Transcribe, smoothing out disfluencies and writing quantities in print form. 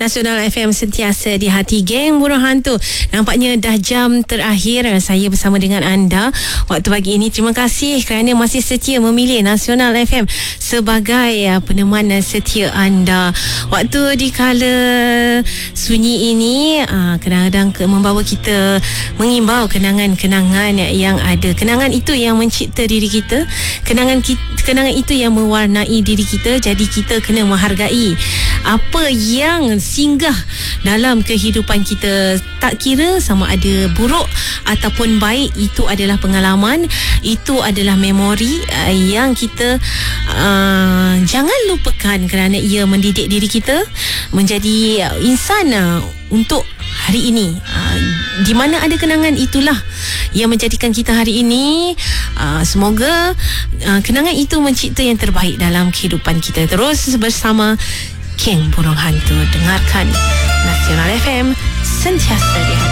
Nasional FM sentiasa di hati geng Burung Hantu. Nampaknya dah jam terakhir saya bersama dengan anda waktu pagi ini. Terima kasih kerana masih setia memilih Nasional FM sebagai peneman setia anda. Waktu di kala sunyi ini kadang-kadang membawa kita mengimbau kenangan-kenangan yang ada. Kenangan itu yang mencipta diri kita. Kenangan itu yang mewarnai diri kita. Jadi kita kena menghargai apa yang singgah dalam kehidupan kita, tak kira sama ada buruk ataupun baik. Itu adalah pengalaman, itu adalah memori yang kita jangan lupakan kerana ia mendidik diri kita menjadi insan untuk hari ini. Di mana ada kenangan, itulah yang menjadikan kita hari ini. Semoga kenangan itu mencipta yang terbaik dalam kehidupan kita. Terus bersama Geng Burung Hantu, dengarkan Nasional FM sentiasa di hati.